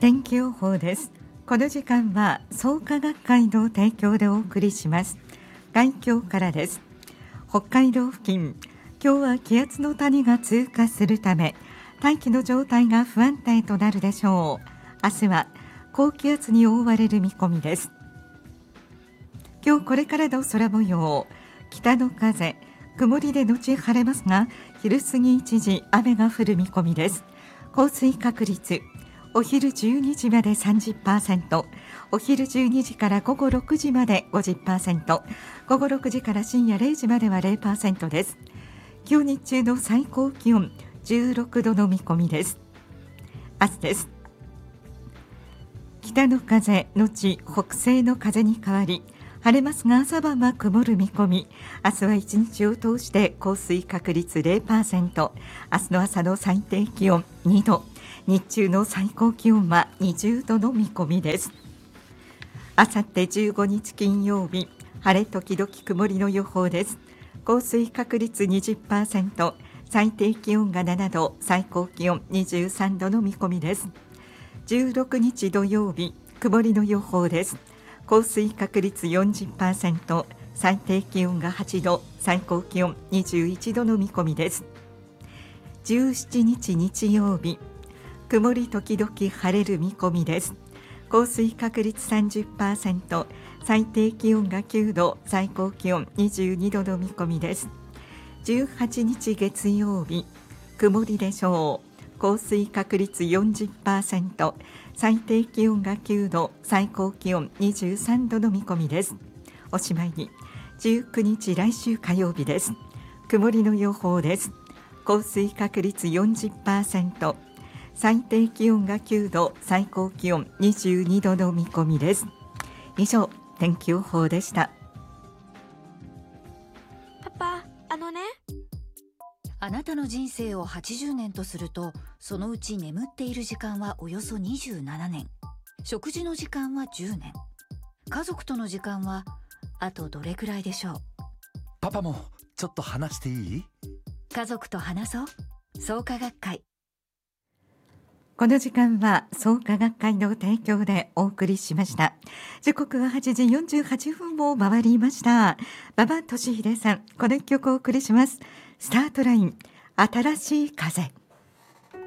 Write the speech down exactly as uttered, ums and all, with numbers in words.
天気予報です。この時間は創価学会の提供でお送りします。概況からです。北海道付近、今日は気圧の谷が通過するため大気の状態が不安定となるでしょう。明日は高気圧に覆われる見込みです。今日これからの空模様、北の風、曇りで後晴れますが、昼過ぎ一時雨が降る見込みです。降水確率、お昼じゅうにじまで さんじゅっパーセント、お昼じゅうにじから午後ろくじまで ごじゅっパーセント、午後ろくじから深夜れいじまでは ゼロパーセント です。今日日中の最高気温じゅうろくどの見込みです。明日です。北の風のち北西の風に変わり、晴れますが朝晩は曇る見込み。明日は一日を通して降水確率 ゼロパーセント、明日の朝の最低気温にど、日中の最高気温はにじゅうどの見込みです。あさってじゅうごにち金曜日、晴れ時々曇りの予報です。降水確率 にじゅっパーセント、最低気温がななど、最高気温にじゅうさんどの見込みです。じゅうろくにち土曜日、曇りの予報です。降水確率 よんじゅっパーセント、最低気温がはちど、最高気温にじゅういちどの見込みです。じゅうしちにち日曜日、曇り時々晴れる見込みです。降水確率 さんじゅっパーセント、最低気温がきゅうど、最高気温にじゅうにどの見込みです。じゅうはちにち月曜日、曇りでしょう。降水確率 よんじゅっパーセント、最低気温がきゅうど、最高気温にじゅうさんどの見込みです。おしまいにじゅうくにち来週火曜日です。曇りの予報です。降水確率 よんじゅっパーセント、最低気温がきゅうど、最高気温にじゅうにどの見込みです。以上、天気予報でした。 パパ、あのね、 あなたの人生をはちじゅうねんとすると、そのうち眠っている時間はおよそにじゅうななねん、食事の時間はじゅうねん、家族との時間はあとどれくらいでしょう。 パパもちょっと話していい？ 家族と話そう。創価学会。 この時間は創価学会の提供でお送りしました。時刻ははちじよんじゅうはっぷんを回りました。馬場俊秀さん、この一曲をお送りします。スタートライン、新しい風。